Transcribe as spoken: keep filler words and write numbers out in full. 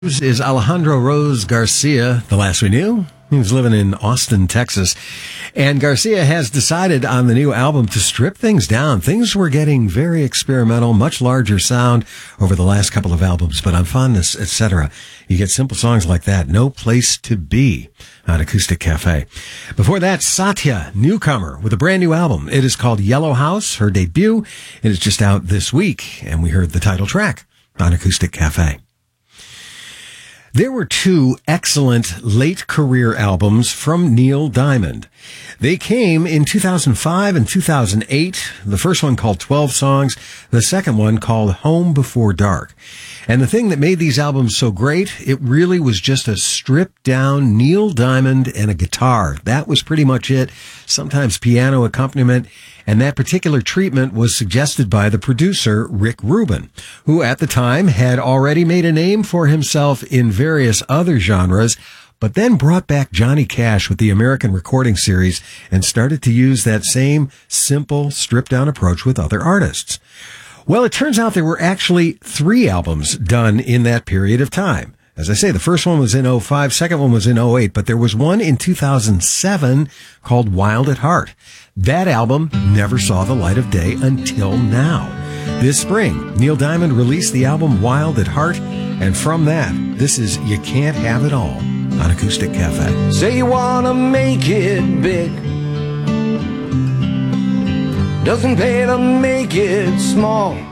Is Alejandro Rose Garcia, the last we knew. He was living in Austin, Texas. And Garcia has decided on the new album to strip things down. Things were getting very experimental, much larger sound over the last couple of albums, but on Fondness, et cetera. You get simple songs like that, No Place to Be, on Acoustic Cafe. Before that, Satya, newcomer, with a brand new album. It is called Yellow House, her debut. It is just out this week, and we heard the title track on Acoustic Cafe. There were two excellent late career albums from Neil Diamond. They came in two thousand five and two thousand eight. The first one called twelve Songs, the second one called Home Before Dark. And the thing that made these albums so great, it really was just a stripped down Neil Diamond and a guitar. That was pretty much it. Sometimes piano accompaniment. And that particular treatment was suggested by the producer, Rick Rubin, who at the time had already made a name for himself in various other genres, but then brought back Johnny Cash with the American Recording Series and started to use that same simple, stripped-down approach with other artists. Well, it turns out there were actually three albums done in that period of time. As I say, the first one was in oh five, second one was in oh eight, but there was one in two thousand seven called Wild at Heart. That album never saw the light of day until now. This spring, Neil Diamond released the album Wild at Heart, and from that, this is You Can't Have It All on Acoustic Cafe. Say you wanna make it big, doesn't pay to make it small.